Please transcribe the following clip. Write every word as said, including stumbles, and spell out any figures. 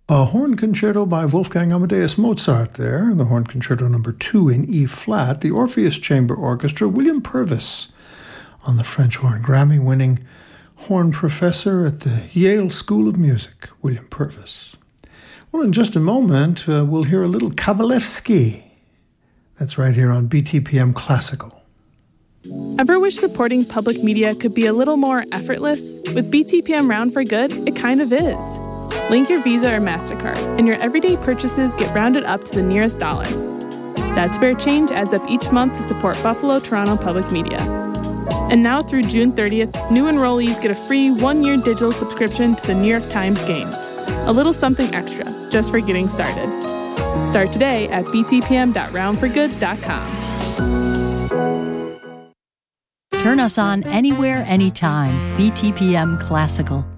A horn concerto by Wolfgang Amadeus Mozart there, the horn concerto number two in E-flat, the Orpheus Chamber Orchestra, William Purvis on the French horn, Grammy-winning horn professor at the Yale School of Music, William Purvis. Well, in just a moment, uh, we'll hear a little Kabalevsky. That's right here on B T P M Classical. Ever wish supporting public media could be a little more effortless? With B T P M Round for Good, it kind of is. Link your Visa or MasterCard, and your everyday purchases get rounded up to the nearest dollar. That spare change adds up each month to support Buffalo Toronto Public Media. And now through June thirtieth, new enrollees get a free one-year digital subscription to the New York Times Games. A little something extra, just for getting started. Start today at b t p m dot round for good dot com. Turn us on anywhere, anytime. B T P M Classical.